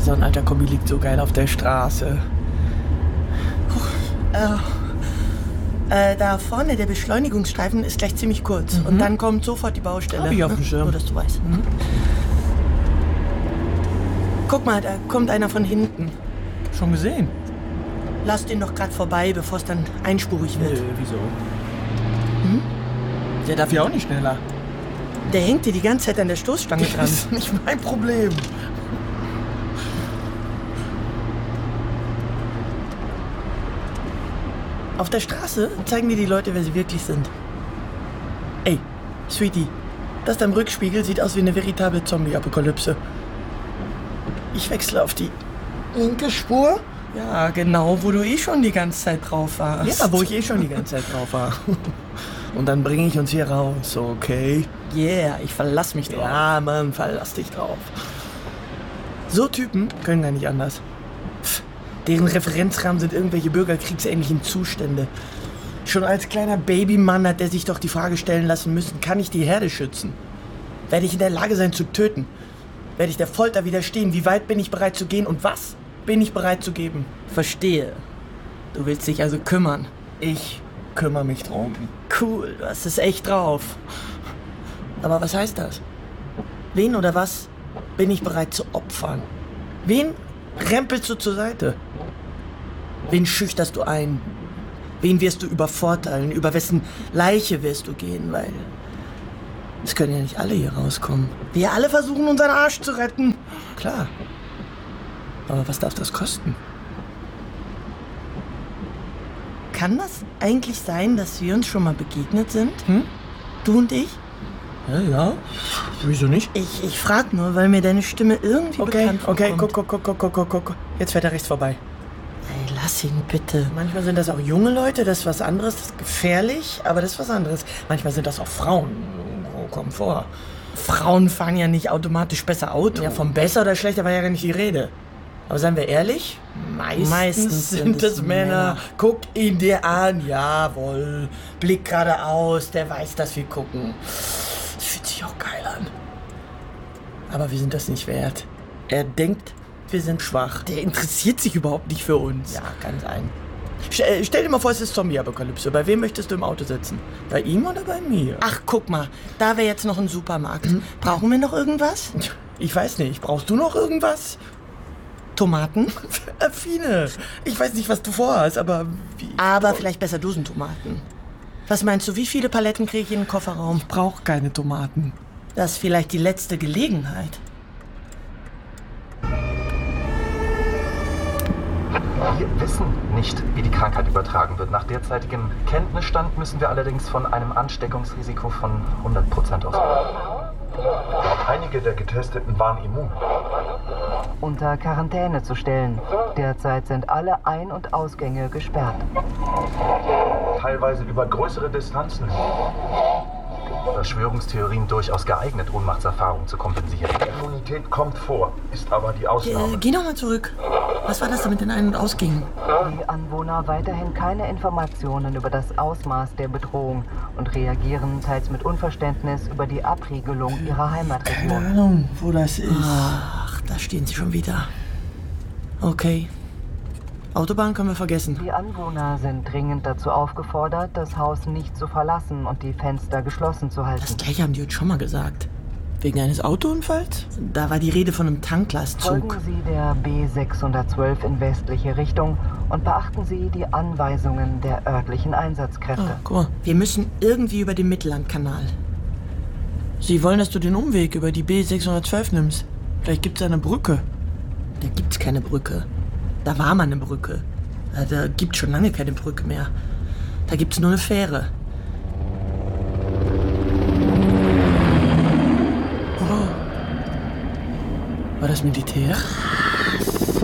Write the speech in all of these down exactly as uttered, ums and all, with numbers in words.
so ein alter Kombi liegt so geil auf der Straße. Äh, äh, da vorne, der Beschleunigungsstreifen ist gleich ziemlich kurz. Mhm. Und dann kommt sofort die Baustelle. Hab ich auf dem Schirm. Nur, dass du weißt. Mhm. Guck mal, da kommt einer von hinten. Schon gesehen? Lass den doch gerade vorbei, bevor es dann einspurig wird. Nö, wieso? Hm? Der darf ja auch nicht schneller. Der hängt dir die ganze Zeit an der Stoßstange dran. Das ist nicht mein Problem. Auf der Straße zeigen dir die Leute, wer sie wirklich sind. Ey, Sweetie, das da im Rückspiegel sieht aus wie eine veritable Zombie-Apokalypse. Ich wechsle auf die linke Spur. Ja, genau, wo du eh schon die ganze Zeit drauf warst. Ja, wo ich eh schon die ganze Zeit drauf war. Und dann bringe ich uns hier raus, okay? Yeah, ich verlass mich drauf. Ja, Mann, verlass dich drauf. So Typen können gar nicht anders. Pff, deren Referenzrahmen sind irgendwelche bürgerkriegsähnlichen Zustände. Schon als kleiner Babymann hat er sich doch die Frage stellen lassen müssen, kann ich die Herde schützen? Werde ich in der Lage sein zu töten? Werde ich der Folter widerstehen? Wie weit bin ich bereit zu gehen? Und was bin ich bereit zu geben? Verstehe. Du willst dich also kümmern. Ich kümmere mich drum. Cool, du hast es echt drauf. Aber was heißt das? Wen oder was bin ich bereit zu opfern? Wen rempelst du zur Seite? Wen schüchterst du ein? Wen wirst du übervorteilen? Über wessen Leiche wirst du gehen? Weil es können ja nicht alle hier rauskommen. Wir alle versuchen, unseren Arsch zu retten. Klar. Aber was darf das kosten? Kann das eigentlich sein, dass wir uns schon mal begegnet sind? Hm? Du und ich? Ja, ja. Wieso nicht? Ich, ich frag nur, weil mir deine Stimme irgendwie okay, bekannt vorkommt. Okay, guck, guck, guck, guck, guck, guck. Jetzt fährt er rechts vorbei. Ey, lass ihn bitte. Manchmal sind das auch junge Leute, das ist was anderes, das ist gefährlich, aber das ist was anderes. Manchmal sind das auch Frauen. Oh, komm vor. Frauen fahren ja nicht automatisch besser Auto. Ja, von besser oder schlechter war ja gar nicht die Rede. Aber seien wir ehrlich, meistens, meistens sind es Männer. Männer. Guck ihn dir an, jawohl. Blick geradeaus, der weiß, dass wir gucken. Das fühlt sich auch geil an. Aber wir sind das nicht wert. Er denkt, wir sind schwach. Der interessiert sich überhaupt nicht für uns. Ja, kann sein. Stell, stell dir mal vor, es ist Zombie-Apokalypse. Bei wem möchtest du im Auto sitzen? Bei ihm oder bei mir? Ach, guck mal, da wäre jetzt noch ein Supermarkt. Mhm. Brauchen wir noch irgendwas? Ich weiß nicht. Brauchst du noch irgendwas? Tomaten? Affine. Ich weiß nicht, was du vorhast, aber... Wie? Aber vielleicht besser Dosentomaten. Was meinst du, wie viele Paletten kriege ich in den Kofferraum? Ich brauche keine Tomaten. Das ist vielleicht die letzte Gelegenheit. Wir wissen nicht, wie die Krankheit übertragen wird. Nach derzeitigem Kenntnisstand müssen wir allerdings von einem Ansteckungsrisiko von hundert Prozent ausgehen. Einige der Getesteten waren immun. Unter Quarantäne zu stellen. Derzeit sind alle Ein- und Ausgänge gesperrt. Teilweise über größere Distanzen. Verschwörungstheorien durchaus geeignet, Ohnmachtserfahrungen zu kompensieren. Immunität kommt vor, ist aber die Ausnahme. Äh, geh noch mal zurück. Was war das da mit den Ein- und Ausgängen? Die Anwohner weiterhin keine Informationen über das Ausmaß der Bedrohung und reagieren teils mit Unverständnis über die Abriegelung ihrer Heimatregion. Keine Ahnung, wo das ist. Ach, da stehen sie schon wieder. Okay. Autobahn können wir vergessen. Die Anwohner sind dringend dazu aufgefordert, das Haus nicht zu verlassen und die Fenster geschlossen zu halten. Das gleiche haben die uns schon mal gesagt. Wegen eines Autounfalls? Da war die Rede von einem Tanklastzug. Folgen Sie der B sechshundertzwölf in westliche Richtung und beachten Sie die Anweisungen der örtlichen Einsatzkräfte. Ah, guck mal. Wir müssen irgendwie über den Mittellandkanal. Sie wollen, dass du den Umweg über die B sechshundertzwölf nimmst. Vielleicht gibt es eine Brücke. Da gibt's keine Brücke. Da war mal eine Brücke. Da gibt es schon lange keine Brücke mehr. Da gibt es nur eine Fähre. Oh. War das Militär? Krass.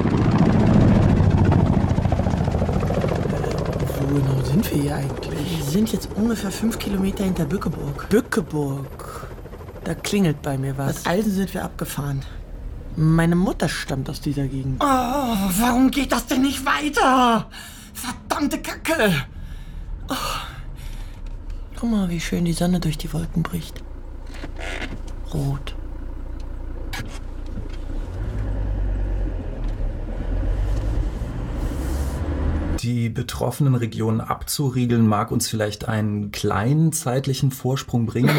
Wo genau sind wir hier eigentlich? Wir sind jetzt ungefähr fünf Kilometer hinter Bückeburg. Bückeburg. Da klingelt bei mir was. Was Alten sind wir abgefahren. Meine Mutter stammt aus dieser Gegend. Oh, warum geht das denn nicht weiter? Verdammte Kacke! Oh. Guck mal, wie schön die Sonne durch die Wolken bricht. Rot. Die betroffenen Regionen abzuriegeln mag uns vielleicht einen kleinen zeitlichen Vorsprung bringen.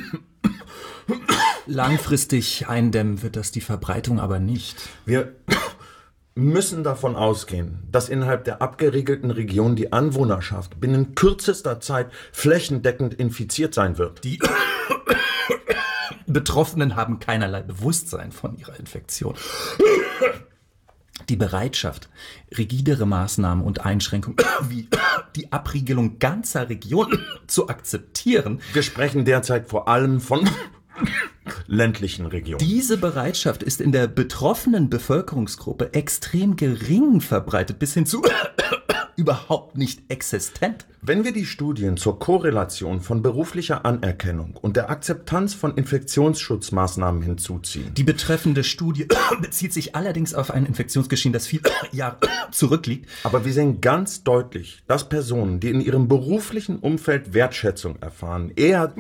Langfristig eindämmen wird das die Verbreitung aber nicht. Wir müssen davon ausgehen, dass innerhalb der abgeriegelten Region die Anwohnerschaft binnen kürzester Zeit flächendeckend infiziert sein wird. Die Betroffenen haben keinerlei Bewusstsein von ihrer Infektion. Die Bereitschaft, rigidere Maßnahmen und Einschränkungen wie die Abriegelung ganzer Regionen zu akzeptieren. Wir sprechen derzeit vor allem von ländlichen Regionen. Diese Bereitschaft ist in der betroffenen Bevölkerungsgruppe extrem gering verbreitet, bis hin zu überhaupt nicht existent. Wenn wir die Studien zur Korrelation von beruflicher Anerkennung und der Akzeptanz von Infektionsschutzmaßnahmen hinzuziehen. Die betreffende Studie bezieht sich allerdings auf ein Infektionsgeschehen, das viele Jahre zurückliegt. Aber wir sehen ganz deutlich, dass Personen, die in ihrem beruflichen Umfeld Wertschätzung erfahren, eher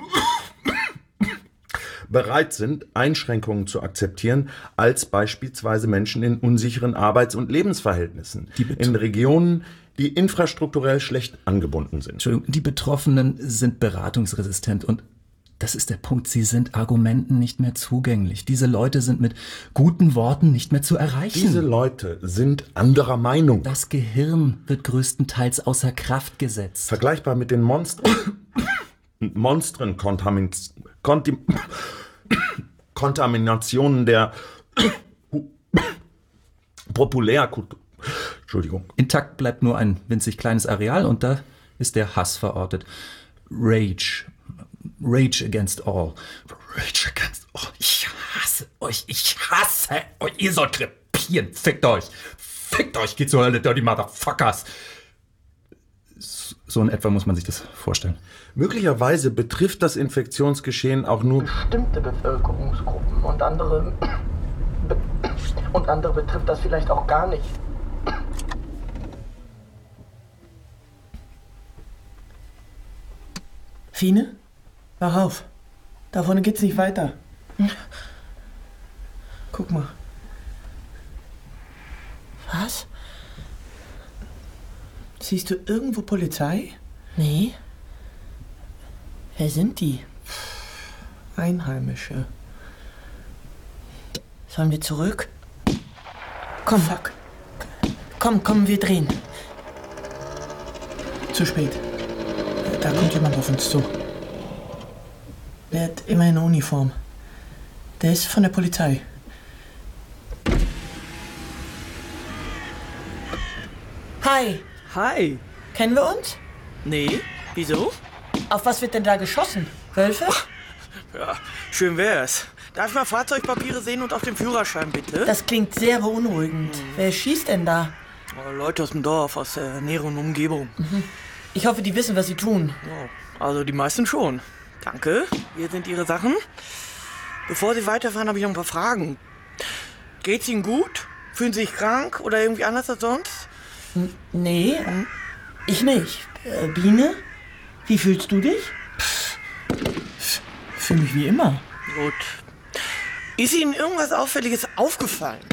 bereit sind, Einschränkungen zu akzeptieren, als beispielsweise Menschen in unsicheren Arbeits- und Lebensverhältnissen, in Regionen, die infrastrukturell schlecht angebunden sind. Entschuldigung, die Betroffenen sind beratungsresistent und das ist der Punkt, sie sind Argumenten nicht mehr zugänglich. Diese Leute sind mit guten Worten nicht mehr zu erreichen. Diese Leute sind anderer Meinung. Das Gehirn wird größtenteils außer Kraft gesetzt. Vergleichbar mit den Monstern. Monstren Kontamin- Kontim- Kontaminationen der Populärkultur. Entschuldigung. Intakt bleibt nur ein winzig kleines Areal und da ist der Hass verortet. Rage. Rage against all. Rage against all. Ich hasse euch. Ich hasse euch. Ihr sollt krepieren. Fickt euch. Fickt euch. Geht zur Hölle, dirty motherfuckers. So in etwa muss man sich das vorstellen. Möglicherweise betrifft das Infektionsgeschehen auch nur bestimmte Bevölkerungsgruppen und andere be und andere betrifft das vielleicht auch gar nicht. Fine, wach auf. Da vorne geht's nicht weiter. Guck mal. Was? Siehst du irgendwo Polizei? Nee. Wer sind die? Einheimische. Sollen wir zurück? Komm, fuck. Komm, komm, wir drehen. Zu spät. Da kommt jemand auf uns zu. Der hat immer eine Uniform. Der ist von der Polizei. Hi. Hi. Kennen wir uns? Nee, wieso? Auf was wird denn da geschossen? Wölfe? Ja, schön wär's. Darf ich mal Fahrzeugpapiere sehen und auch den Führerschein, bitte? Das klingt sehr beunruhigend. Mhm. Wer schießt denn da? Oh, Leute aus dem Dorf, aus der näheren Umgebung. Mhm. Ich hoffe, die wissen, was sie tun. Oh, also die meisten schon. Danke, hier sind Ihre Sachen. Bevor Sie weiterfahren, habe ich noch ein paar Fragen. Geht's Ihnen gut? Fühlen Sie sich krank oder irgendwie anders als sonst? N- nee, hm? ich nicht. Äh, Biene, wie fühlst du dich? Fühle mich wie immer. Gut. Ist Ihnen irgendwas Auffälliges aufgefallen?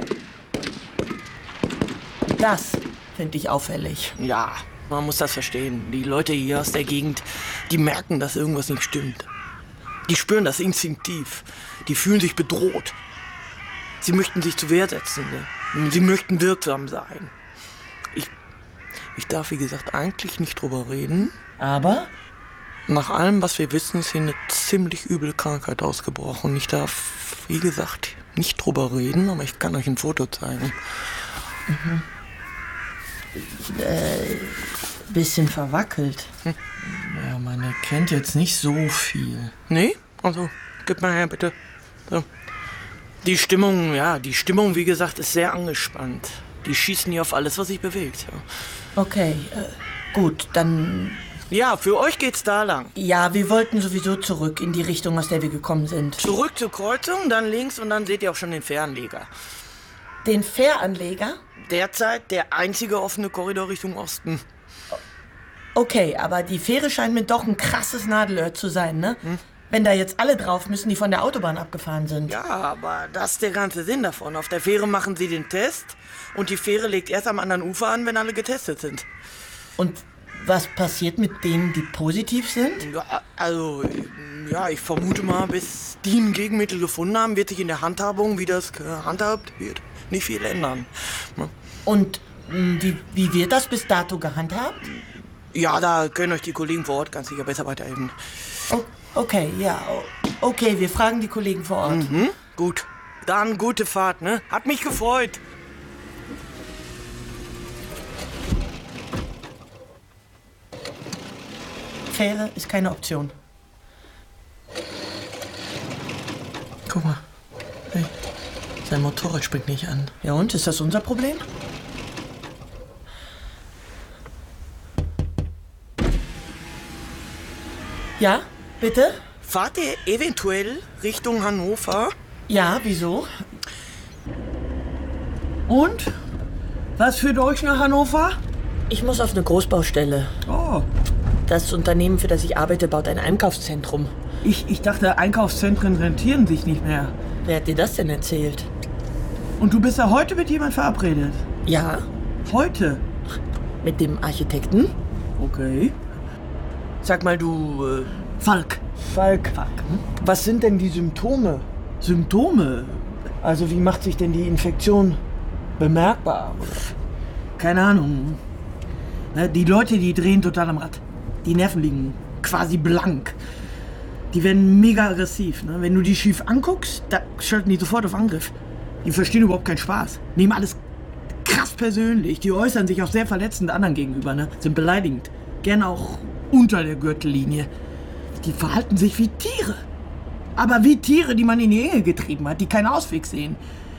Das finde ich auffällig. Ja, man muss das verstehen. Die Leute hier aus der Gegend, die merken, dass irgendwas nicht stimmt. Die spüren das instinktiv. Die fühlen sich bedroht. Sie möchten sich zur Wehr setzen. Ne? Sie möchten wirksam sein. Ich, ich darf, wie gesagt, eigentlich nicht drüber reden. Aber? Nach allem, was wir wissen, ist hier eine ziemlich üble Krankheit ausgebrochen. Ich darf, wie gesagt, nicht drüber reden, aber ich kann euch ein Foto zeigen. Mhm. Äh, bisschen verwackelt. Hm. Ja, man erkennt jetzt nicht so viel. Nee? Also, gib mal her, bitte. So. Die Stimmung, ja, die Stimmung, wie gesagt, ist sehr angespannt. Die schießen hier auf alles, was sich bewegt. Ja. Okay, äh, gut, dann... Ja, für euch geht's da lang. Ja, wir wollten sowieso zurück in die Richtung, aus der wir gekommen sind. Zurück zur Kreuzung, dann links und dann seht ihr auch schon den Fähranleger. Den Fähranleger? Derzeit der einzige offene Korridor Richtung Osten. Okay, aber die Fähre scheint mir doch ein krasses Nadelöhr zu sein, ne? Hm? Wenn da jetzt alle drauf müssen, die von der Autobahn abgefahren sind. Ja, aber das ist der ganze Sinn davon. Auf der Fähre machen sie den Test und die Fähre legt erst am anderen Ufer an, wenn alle getestet sind. Und was passiert mit denen, die positiv sind? Ja, also, ja, ich vermute mal, bis die ein Gegenmittel gefunden haben, wird sich in der Handhabung, wie das gehandhabt wird, nicht viel ändern. Und mh, wie, wie wird das bis dato gehandhabt? Ja, da können euch die Kollegen vor Ort ganz sicher besser weiterhelfen. Oh, okay, ja. Okay, wir fragen die Kollegen vor Ort. Mhm, gut. Dann gute Fahrt, ne? Hat mich gefreut. Fähre ist keine Option. Guck mal. Hey, sein Motorrad springt nicht an. Ja und, ist das unser Problem? Ja, bitte? Fahrt ihr eventuell Richtung Hannover? Ja, wieso? Und? Was führt euch nach Hannover? Ich muss auf eine Großbaustelle. Oh. Das Unternehmen, für das ich arbeite, baut ein Einkaufszentrum. Ich, ich dachte, Einkaufszentren rentieren sich nicht mehr. Wer hat dir das denn erzählt? Und du bist ja heute mit jemand verabredet? Ja, Heute? mit dem Architekten. Okay. Sag mal, du... Äh, Falk. Falk. Falk. Was sind denn die Symptome? Symptome? Also wie macht sich denn die Infektion bemerkbar? Keine Ahnung. Ne, die Leute, die drehen total am Rad. Die Nerven liegen quasi blank. Die werden mega aggressiv. Ne? Wenn du die schief anguckst, da schalten die sofort auf Angriff. Die verstehen überhaupt keinen Spaß. Nehmen alles krass persönlich. Die äußern sich auch sehr verletzend anderen gegenüber. Ne? Sind beleidigend. Gerne auch unter der Gürtellinie. Die verhalten sich wie Tiere. Aber wie Tiere, die man in die Enge getrieben hat, die keinen Ausweg sehen.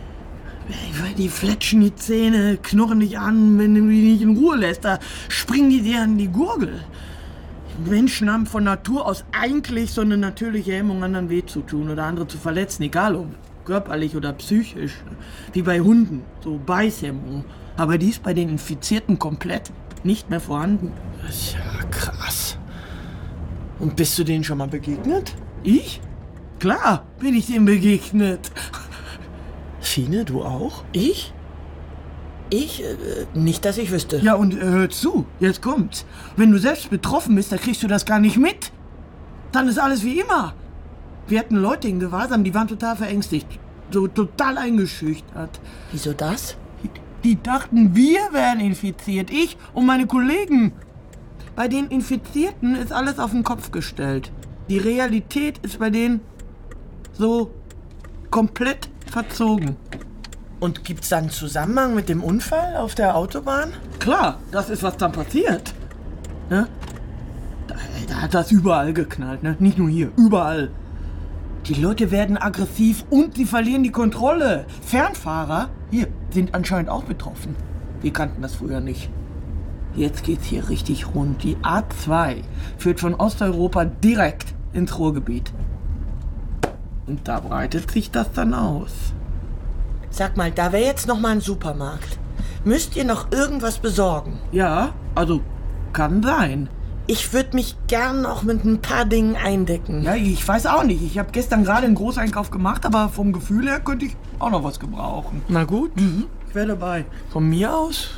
Die fletschen die Zähne, knurren dich an, wenn du die nicht in Ruhe lässt. Da springen die dir an die Gurgel. Menschen haben von Natur aus eigentlich so eine natürliche Hemmung, anderen weh zu tun oder andere zu verletzen, egal ob körperlich oder psychisch. Wie bei Hunden, so Beißhemmung. Aber die ist bei den Infizierten komplett nicht mehr vorhanden. Das ist ja krass. Und bist du denen schon mal begegnet? Ich? Klar, bin ich denen begegnet. Fine, du auch? Ich? Ich? Äh, nicht, dass ich wüsste. Ja, und äh, hör zu, jetzt kommt's. Wenn du selbst betroffen bist, dann kriegst du das gar nicht mit. Dann ist alles wie immer. Wir hatten Leute in Gewahrsam, die waren total verängstigt. So total eingeschüchtert. Wieso das? Die, die dachten, wir wären infiziert. Ich und meine Kollegen. Bei den Infizierten ist alles auf den Kopf gestellt. Die Realität ist bei denen so komplett verzogen. Und gibt's da einen Zusammenhang mit dem Unfall auf der Autobahn? Klar, das ist, was dann passiert. Ne? Da, da hat das überall geknallt, ne? Nicht nur hier, überall. Die Leute werden aggressiv und sie verlieren die Kontrolle. Fernfahrer, hier, sind anscheinend auch betroffen. Wir kannten das früher nicht. Jetzt geht's hier richtig rund. Die A zwei führt von Osteuropa direkt ins Ruhrgebiet. Und da breitet sich das dann aus. Sag mal, da wäre jetzt noch mal ein Supermarkt. Müsst ihr noch irgendwas besorgen? Ja, also kann sein. Ich würde mich gern noch mit ein paar Dingen eindecken. Ja, ich weiß auch nicht. Ich habe gestern gerade einen Großeinkauf gemacht, aber vom Gefühl her könnte ich auch noch was gebrauchen. Na gut. Mhm, ich wäre dabei. Von mir aus?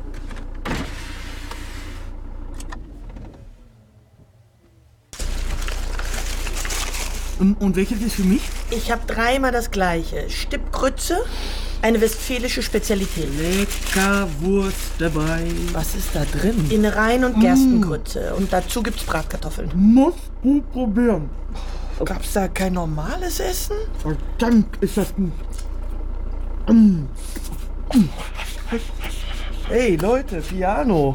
Und, und welches ist für mich? Ich habe dreimal das gleiche. Stippgrütze, eine westfälische Spezialität. Leckerwurst dabei. Was ist da drin? Innereien und Gerstengrütze. Und dazu gibt's Bratkartoffeln. Muss du probieren. Gab's da kein normales Essen? Verdammt, ist das gut. Mm. Mm. Hey Leute, Piano.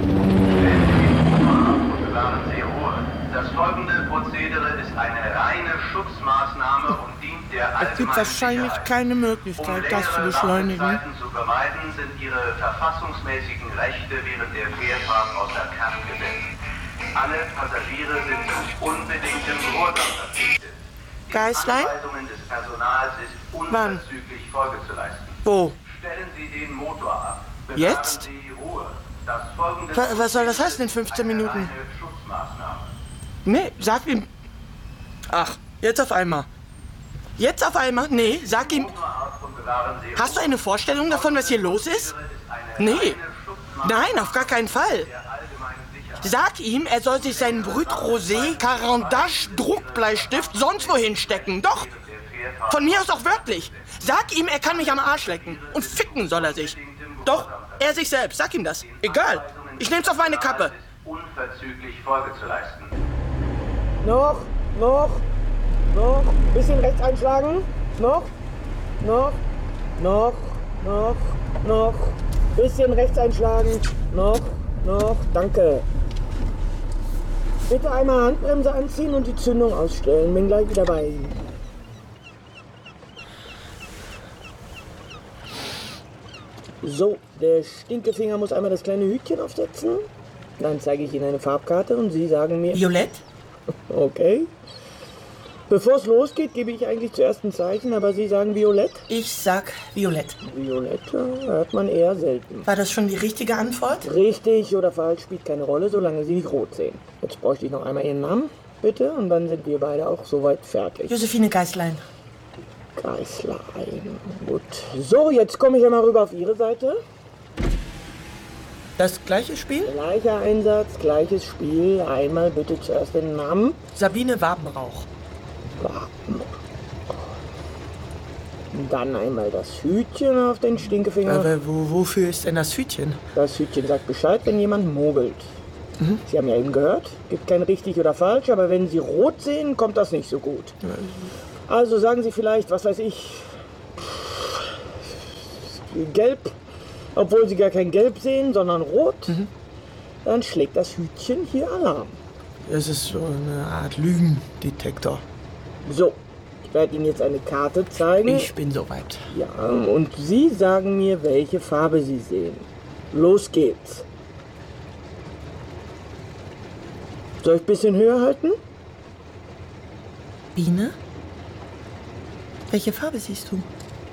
Bewahren Sie Ruhe. Das folgende Prozedere ist eine reine Schutzmaßnahme und dient der allgemeinen Es gibt wahrscheinlich Sicherheit. keine Möglichkeit, Um das zu längere beschleunigen. Wartezeiten zu vermeiden, sind Ihre verfassungsmäßigen Rechte während der Fährfahrt außer Kraft gesetzt. Alle Passagiere sind zu unbedingtem Gehorsam verpflichtet. Die Geißlein? Anweisungen des Personals ist unverzüglich Folge zu leisten. Wo? Stellen Sie den Motor ab. Bewahren Jetzt? Sie Ruhe. Das folgende Wa- was soll das heißen in fünfzehn eine Minuten? reine Schutzmaßnahme. Nee, sag ihm. Ach, jetzt auf einmal. Jetzt auf einmal? Nee, sag ihm... Hast du eine Vorstellung davon, was hier los ist? Nee. Nein, auf gar keinen Fall. Sag ihm, er soll sich seinen Brut Rosé, Carandache, Druckbleistift sonst wohin stecken. Doch. Von mir aus auch wörtlich. Sag ihm, er kann mich am Arsch lecken. Und ficken soll er sich. Doch, er sich selbst. Sag ihm das. Egal. Ich nehm's auf meine Kappe. Unverzüglich Folge zu leisten. Noch, noch, noch. Bisschen rechts einschlagen. Noch, noch, noch, noch, noch. Bisschen rechts einschlagen. Noch, noch. Danke. Bitte einmal Handbremse anziehen und die Zündung ausstellen. Bin gleich wieder bei Ihnen. So, der Stinkefinger muss einmal das kleine Hütchen aufsetzen. Dann zeige ich Ihnen eine Farbkarte und Sie sagen mir... Violett? Okay. Bevor es losgeht, gebe ich eigentlich zuerst ein Zeichen, aber Sie sagen Violett? Ich sag Violett. Violett ja, hört man eher selten. War das schon die richtige Antwort? Richtig oder falsch spielt keine Rolle, solange Sie nicht rot sehen. Jetzt bräuchte ich noch einmal Ihren Namen, bitte, und dann sind wir beide auch soweit fertig. Josephine Geißlein. Geißlein. Gut. So, jetzt komme ich ja mal rüber auf Ihre Seite. Das gleiche Spiel? Gleicher Einsatz, gleiches Spiel. Einmal bitte zuerst den Namen. Sabine Wabenrauch. Waben. Dann einmal das Hütchen auf den Stinkefinger. Aber wo, wofür ist denn das Hütchen? Das Hütchen sagt Bescheid, wenn jemand mogelt. Mhm. Sie haben ja eben gehört, gibt kein richtig oder falsch, aber wenn Sie rot sehen, kommt das nicht so gut. Also sagen Sie vielleicht, was weiß ich, gelb, obwohl Sie gar kein Gelb sehen, sondern rot. Mhm. Dann schlägt das Hütchen hier Alarm. Es ist so eine Art Lügendetektor. So, ich werde Ihnen jetzt eine Karte zeigen. Ich bin soweit. Ja, und Sie sagen mir, welche Farbe Sie sehen. Los geht's. Soll ich ein bisschen höher halten? Biene? Welche Farbe siehst du?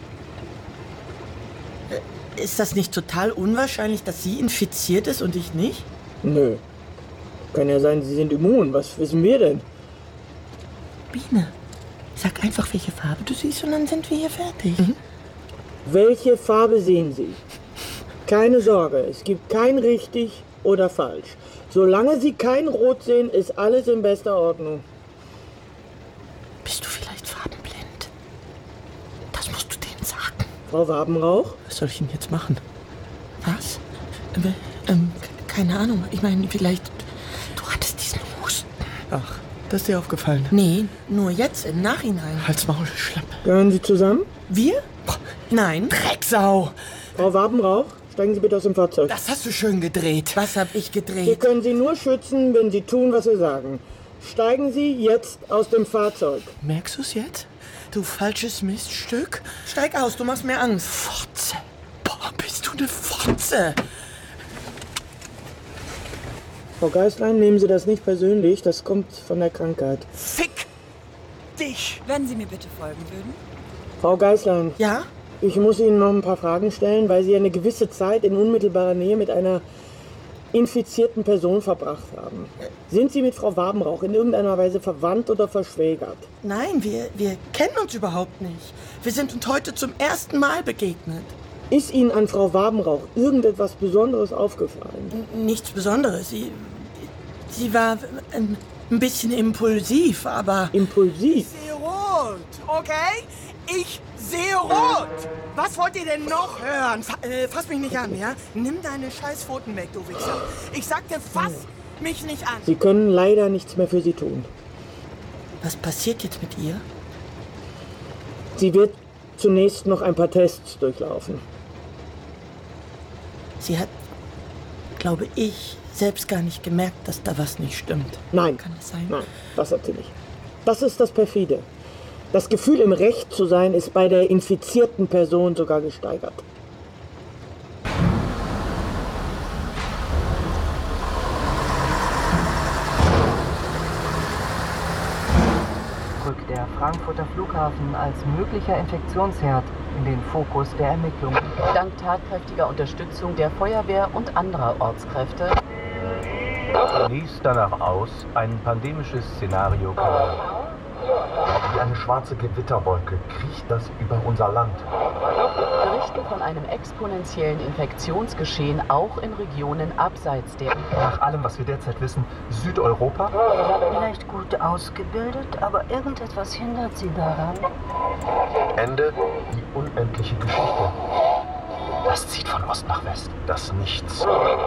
Ist das nicht total unwahrscheinlich, dass sie infiziert ist und ich nicht? Nö. Kann ja sein, Sie sind immun. Was wissen wir denn? Biene, sag einfach, welche Farbe du siehst und dann sind wir hier fertig. Mhm. Welche Farbe sehen Sie? Keine Sorge, es gibt kein richtig oder falsch. Solange Sie kein Rot sehen, ist alles in bester Ordnung. Bist du vielleicht farbenblind? Das musst du denen sagen. Frau Wabenrauch? Was soll ich denn jetzt machen? Was? Ähm, ähm, keine Ahnung. Ich meine, vielleicht... Du hattest diesen Husten. Ach, das ist dir aufgefallen? Nee, nur jetzt, im Nachhinein. Halt's Maul, Schlapp. Gehören Sie zusammen? Wir? Nein. Drecksau! Frau Wabenrauch, steigen Sie bitte aus dem Fahrzeug. Das hast du schön gedreht. Was hab ich gedreht? Wir können Sie nur schützen, wenn Sie tun, was wir sagen. Steigen Sie jetzt aus dem Fahrzeug. Merkst du's jetzt? Du falsches Miststück. Steig aus, du machst mir Angst. Fotze. Boah, bist du eine Fotze. Frau Geißlein, nehmen Sie das nicht persönlich. Das kommt von der Krankheit. Fick dich. Wenn Sie mir bitte folgen würden. Frau Geißlein. Ja? Ich muss Ihnen noch ein paar Fragen stellen, weil Sie eine gewisse Zeit in unmittelbarer Nähe mit einer infizierten Person verbracht haben. Sind Sie mit Frau Wabenrauch in irgendeiner Weise verwandt oder verschwägert? Nein, wir, wir kennen uns überhaupt nicht. Wir sind uns heute zum ersten Mal begegnet. Ist Ihnen an Frau Wabenrauch irgendetwas Besonderes aufgefallen? N- nichts Besonderes. Sie, sie war ein, ein bisschen impulsiv, aber... Impulsiv? Ich sehe rot, okay? Ich sehe rot! Was wollt ihr denn noch hören? Fa äh, fass mich nicht an, ja? Nimm deine Scheißpfoten weg, du Wichser. Ich sagte, fass mich nicht an. Sie können leider nichts mehr für Sie tun. Was passiert jetzt mit ihr? Sie wird zunächst noch ein paar Tests durchlaufen. Sie hat, glaube ich, selbst gar nicht gemerkt, dass da was nicht stimmt. Nein. Kann das sein? Nein, das hat sie nicht. Das ist das Perfide. Das Gefühl, im Recht zu sein, ist bei der infizierten Person sogar gesteigert. Rückt der Frankfurter Flughafen als möglicher Infektionsherd in den Fokus der Ermittlungen. Dank tatkräftiger Unterstützung der Feuerwehr und anderer Ortskräfte Lies danach aus, ein pandemisches Szenario kann Wie eine schwarze Gewitterwolke kriecht das über unser Land. Berichten von einem exponentiellen Infektionsgeschehen auch in Regionen abseits der... Nach allem, was wir derzeit wissen, Südeuropa? Vielleicht gut ausgebildet, aber irgendetwas hindert sie daran. Ende, die unendliche Geschichte. Das zieht von Ost nach West. Das Nichts.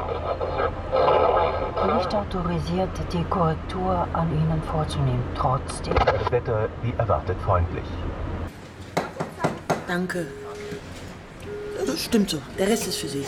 Nicht autorisiert, die Korrektur an ihnen vorzunehmen. Trotzdem. Das Wetter wie erwartet freundlich. Danke. Das stimmt so. Der Rest ist für Sie.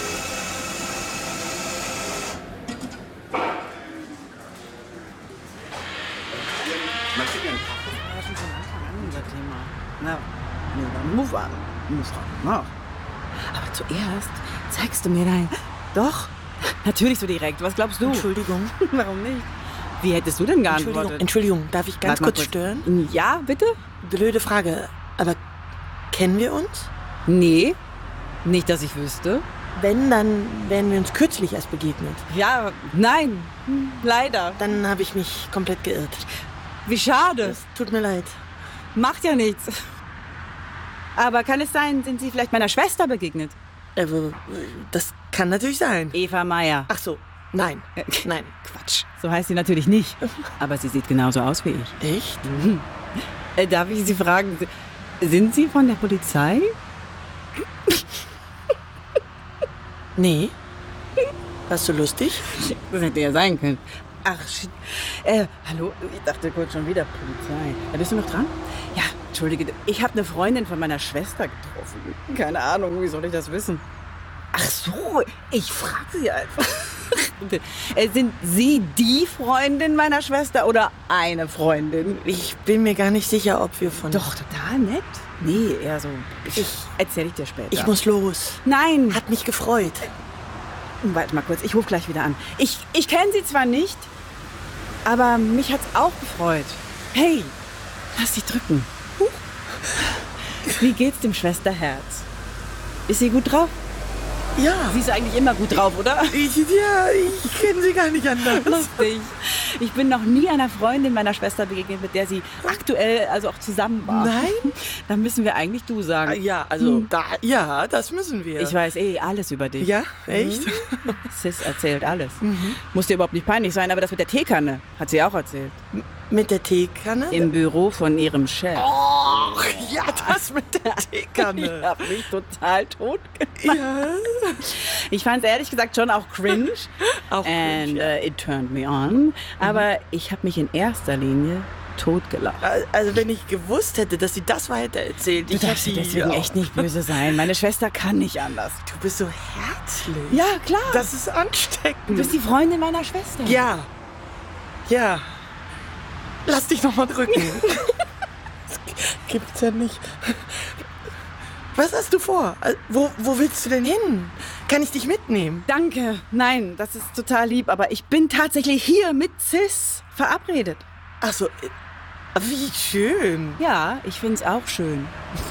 Na, dann move on. Muss noch. Aber zuerst zeigst du mir dein... Doch, natürlich so direkt. Was glaubst du? Entschuldigung. Warum nicht? Wie hättest du denn geantwortet? Entschuldigung, Entschuldigung, darf ich ganz Warte mal kurz stören? Ja, bitte? Blöde Frage, aber kennen wir uns? Nee, nicht, dass ich wüsste. Wenn, dann wären wir uns kürzlich erst begegnet. Ja, nein, hm, leider. Dann habe ich mich komplett geirrt. Wie schade. Es tut mir leid. Macht ja nichts. Aber kann es sein, sind Sie vielleicht meiner Schwester begegnet? Äh, das kann natürlich sein. Eva Meyer. Ach so, nein, nein. Quatsch, so heißt sie natürlich nicht. Aber sie sieht genauso aus wie ich. Echt? Mhm. Äh, darf ich Sie fragen, sind Sie von der Polizei? Nee. Warst du lustig? Das hätte ja sein können. Ach, shit. Äh, hallo? Ich dachte kurz schon wieder Polizei. Ja, bist du noch dran? Ja, entschuldige. Ich habe eine Freundin von meiner Schwester getroffen. Keine Ahnung, wie soll ich das wissen? Ach so, ich frage sie einfach. äh, sind Sie die Freundin meiner Schwester oder eine Freundin? Ich bin mir gar nicht sicher, ob wir von... Doch, total nett. Nee, eher so... Ich erzähl ich dir später. Ich muss los. Nein. Hat mich gefreut. Warte mal kurz, ich rufe gleich wieder an. Ich, ich kenne sie zwar nicht, aber mich hat's auch gefreut. Hey, lass dich drücken. Huch. Wie geht's dem Schwesterherz? Ist sie gut drauf? Ja. Sie ist eigentlich immer gut drauf, oder? Ich, ja, ich kenne sie gar nicht anders. Lustig. Ich bin noch nie einer Freundin meiner Schwester begegnet, mit der sie aktuell also auch zusammen war. Nein? Dann müssen wir eigentlich du sagen. Ja, also, hm. da, ja, das müssen wir. Ich weiß eh alles über dich. Ja, echt? Mhm. Sis erzählt alles. Mhm. Muss dir überhaupt nicht peinlich sein, aber das mit der Teekanne hat sie auch erzählt. M- mit der Teekanne? Im Büro von ihrem Chef. Oh, ja, das mit der Teekanne. Ich hab mich total tot gemacht. Ja. Ich fand es ehrlich gesagt schon auch cringe. Auch And cringe, ja. uh, it turned me on. Aber mhm. ich habe mich in erster Linie totgelacht. Also wenn ich gewusst hätte, dass sie das weiter erzählt. Du darfst dir deswegen ja. echt nicht böse sein. Meine Schwester kann nicht anders. Du bist so herzlich. Ja, klar. Das ist ansteckend. Du bist die Freundin meiner Schwester. Ja. Ja. Lass dich noch mal drücken. Das gibt's ja nicht. Was hast du vor? Wo, wo willst du denn hin? Kann ich dich mitnehmen? Danke. Nein, das ist total lieb. Aber ich bin tatsächlich hier mit Sis verabredet. Ach so. Wie schön. Ja, ich find's auch schön.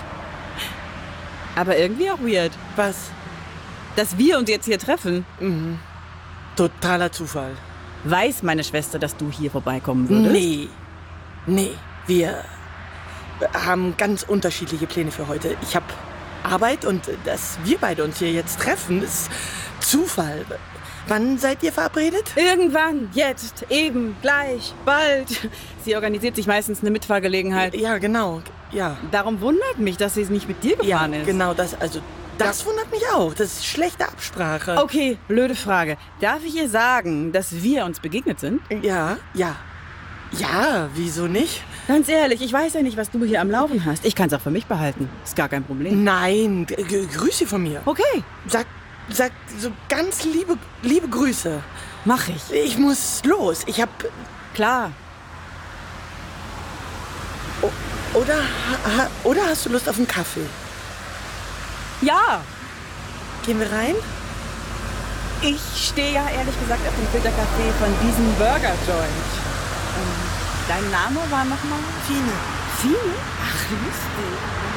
Aber irgendwie auch weird. Was? Dass wir uns jetzt hier treffen. Mhm. Totaler Zufall. Weiß meine Schwester, dass du hier vorbeikommen würdest? Nee. Nee. Wir haben ganz unterschiedliche Pläne für heute. Ich habe Arbeit und dass wir beide uns hier jetzt treffen, ist Zufall. Wann seid ihr verabredet? Irgendwann, jetzt, eben, gleich, bald. Sie organisiert sich meistens eine Mitfahrgelegenheit. Ja, genau, ja. Darum wundert mich, dass sie nicht mit dir gefahren ja, ist. Genau, das, also, das ja. wundert mich auch. Das ist schlechte Absprache. Okay, blöde Frage. Darf ich ihr sagen, dass wir uns begegnet sind? Ja, ja. Ja, wieso nicht? Ganz ehrlich, ich weiß ja nicht, was du hier am Laufen hast. Ich kann es auch für mich behalten. Ist gar kein Problem. Nein, g- g- Grüße von mir. Okay. Sag, sag so ganz liebe, liebe Grüße. Mach ich. Ich muss los. Ich hab... Klar. O- oder, ha, oder hast du Lust auf einen Kaffee? Ja. Gehen wir rein? Ich stehe ja ehrlich gesagt auf dem Filtercafé von diesem Burger-Joint. Dein Name war nochmal? Fine. Fine? Ach, lustig.